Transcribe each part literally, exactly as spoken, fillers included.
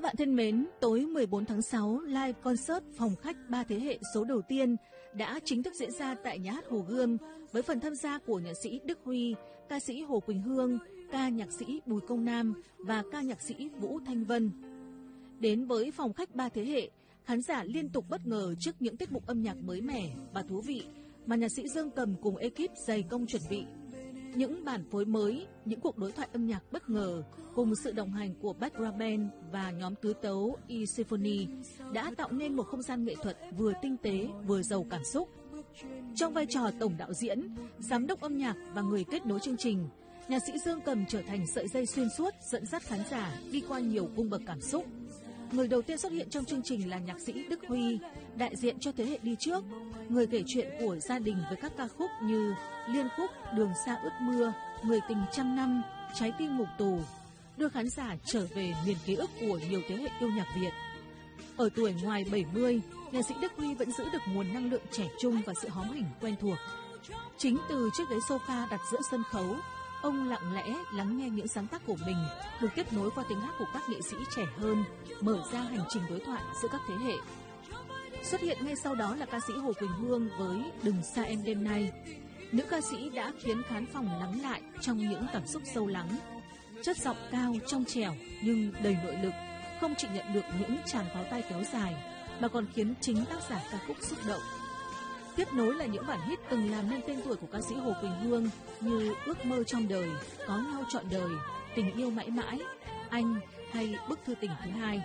Các bạn thân mến, tối mười bốn tháng sáu, live concert phòng khách ba thế hệ số đầu tiên đã chính thức diễn ra tại Nhà hát Hồ Gươm với phần tham gia của nhạc sĩ Đức Huy, ca sĩ Hồ Quỳnh Hương, ca nhạc sĩ Bùi Công Nam và ca nhạc sĩ Vũ Thanh Vân. Đến với phòng khách ba thế hệ, khán giả liên tục bất ngờ trước những tiết mục âm nhạc mới mẻ và thú vị mà nhạc sĩ Dương Cầm cùng ekip dày công chuẩn bị. Những bản phối mới, những cuộc đối thoại âm nhạc bất ngờ cùng sự đồng hành của background band và nhóm tứ tấu E-Symphony đã tạo nên một không gian nghệ thuật vừa tinh tế vừa giàu cảm xúc. Trong vai trò tổng đạo diễn, giám đốc âm nhạc và người kết nối chương trình, nhạc sĩ Dương Cầm trở thành sợi dây xuyên suốt dẫn dắt khán giả đi qua nhiều cung bậc cảm xúc. Người đầu tiên xuất hiện trong chương trình là nhạc sĩ Đức Huy, đại diện cho thế hệ đi trước, người kể chuyện của gia đình với các ca khúc như Liên khúc Đường xa ướt mưa, Người tình trăm năm, Trái tim ngục tù, đưa khán giả trở về miền ký ức của nhiều thế hệ yêu nhạc Việt. Ở tuổi ngoài bảy mươi, nhạc sĩ Đức Huy vẫn giữ được nguồn năng lượng trẻ trung và sự hóm hỉnh quen thuộc. Chính từ chiếc ghế sofa đặt giữa sân khấu, ông lặng lẽ lắng nghe những sáng tác của mình được kết nối qua tiếng hát của các nghệ sĩ trẻ hơn, mở ra hành trình đối thoại giữa các thế hệ. Xuất hiện ngay sau đó là ca sĩ Hồ Quỳnh Hương với Đừng xa em đêm nay. Nữ ca sĩ đã khiến khán phòng lắng lại trong những cảm xúc sâu lắng. Chất giọng cao, trong trẻo nhưng đầy nội lực, không chỉ nhận được những tràng pháo tay kéo dài mà còn khiến chính tác giả ca khúc xúc động. Tiếp nối là những bản hit từng làm nên tên tuổi của ca sĩ Hồ Quỳnh Hương như Ước mơ trong đời, Có nhau trọn đời, Tình yêu mãi mãi, Anh hay Bức thư tình thứ hai.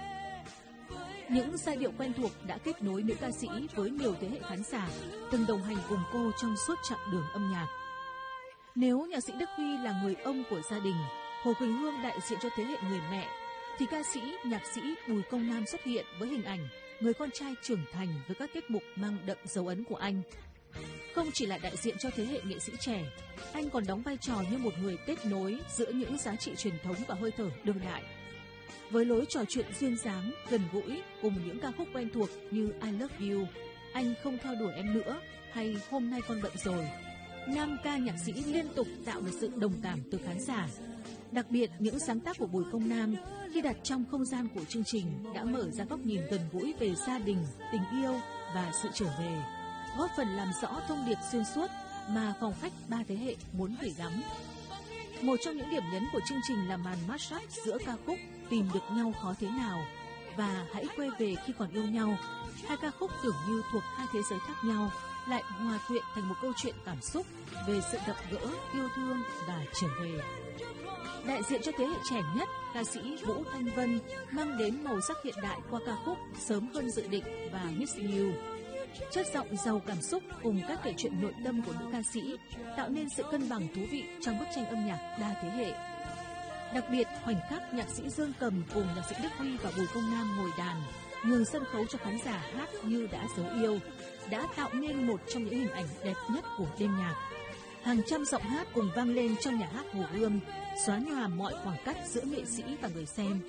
Những giai điệu quen thuộc đã kết nối nữ ca sĩ với nhiều thế hệ khán giả từng đồng hành cùng cô trong suốt chặng đường âm nhạc. Nếu nhạc sĩ Đức Huy là người ông của gia đình, Hồ Quỳnh Hương đại diện cho thế hệ người mẹ, thì ca sĩ, nhạc sĩ Bùi Công Nam xuất hiện với hình ảnh người con trai trưởng thành với các tiết mục mang đậm dấu ấn của anh. Không chỉ là đại diện cho thế hệ nghệ sĩ trẻ, anh còn đóng vai trò như một người kết nối giữa những giá trị truyền thống và hơi thở đương đại. Với lối trò chuyện duyên dáng, gần gũi cùng những ca khúc quen thuộc như I Love You, Anh không theo đuổi em nữa hay Hôm nay con bận rồi, nam ca nhạc sĩ liên tục tạo được sự đồng cảm từ khán giả. Đặc biệt, những sáng tác của Bùi Công Nam khi đặt trong không gian của chương trình đã mở ra góc nhìn gần gũi về gia đình, tình yêu và sự trở về, góp phần làm rõ thông điệp xuyên suốt mà phòng khách ba thế hệ muốn gửi gắm. Một trong những điểm nhấn của chương trình là màn mashup giữa ca khúc Tìm được nhau khó thế nào và Hãy quay về khi còn yêu nhau. Hai ca khúc tưởng như thuộc hai thế giới khác nhau lại hòa quyện thành một câu chuyện cảm xúc về sự gặp gỡ, yêu thương và trở về. Đại diện cho thế hệ trẻ nhất, ca sĩ Vũ Thanh Vân mang đến màu sắc hiện đại qua ca khúc Sớm hơn dự định và Miss You. Chất giọng giàu cảm xúc cùng các kể chuyện nội tâm của nữ ca sĩ tạo nên sự cân bằng thú vị trong bức tranh âm nhạc đa thế hệ. Đặc biệt, khoảnh khắc nhạc sĩ Dương Cầm cùng nhạc sĩ Đức Huy và Bùi Công Nam ngồi đàn, nhường sân khấu cho khán giả hát như đã dấu yêu, đã tạo nên một trong những hình ảnh đẹp nhất của đêm nhạc. Hàng trăm giọng hát cùng vang lên trong nhà hát Hồ Gươm, xóa nhòa mọi khoảng cách giữa nghệ sĩ và người xem.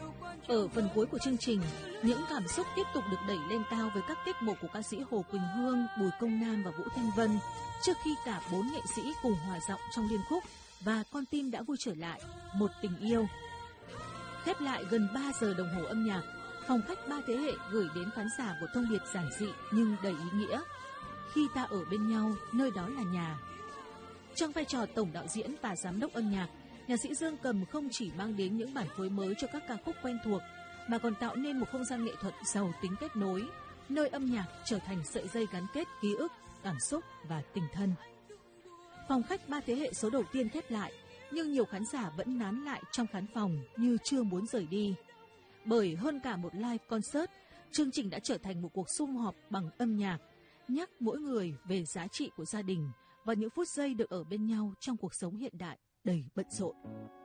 Ở phần cuối của chương trình, những cảm xúc tiếp tục được đẩy lên cao với các tiết mục của ca sĩ Hồ Quỳnh Hương, Bùi Công Nam và Vũ Thanh Vân, trước khi cả bốn nghệ sĩ cùng hòa giọng trong liên khúc và Con tim đã vui trở lại, Một tình yêu. Khép lại gần ba giờ đồng hồ âm nhạc, phòng khách ba thế hệ gửi đến khán giả một thông điệp giản dị nhưng đầy ý nghĩa. Khi ta ở bên nhau, nơi đó là nhà. Trong vai trò tổng đạo diễn và giám đốc âm nhạc, nhạc sĩ Dương Cầm không chỉ mang đến những bản phối mới cho các ca khúc quen thuộc, mà còn tạo nên một không gian nghệ thuật giàu tính kết nối, nơi âm nhạc trở thành sợi dây gắn kết ký ức, cảm xúc và tình thân. Phòng khách ba thế hệ số đầu tiên khép lại, nhưng nhiều khán giả vẫn nán lại trong khán phòng như chưa muốn rời đi. Bởi hơn cả một live concert, chương trình đã trở thành một cuộc sum họp bằng âm nhạc, nhắc mỗi người về giá trị của gia đình và những phút giây được ở bên nhau trong cuộc sống hiện đại đầy bận rộn.